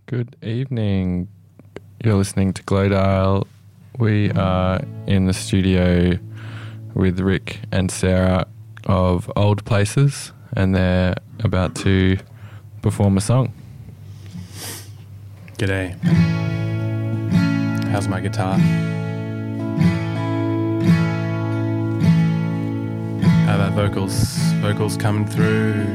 Good evening. You're listening to Glodale. We are in the studio with Rick and Sarah of Old Places, and they're about to perform a song. G'day. How's my guitar? How about vocals? Vocals coming through.